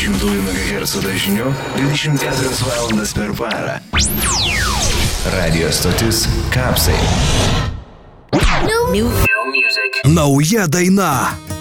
100 MHz dažniu 24 valandas per parą. Radio stotis Kapsai. New music. Nauja daina.